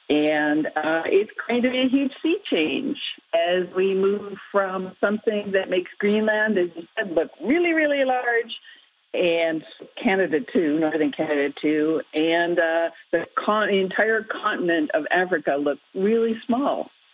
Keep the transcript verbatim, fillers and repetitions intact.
And uh, it's going to be a huge sea change as we move from something that makes Greenland, as you said, look really, really large, and Canada too, northern Canada too, and uh, the, con- the entire continent of Africa look really small.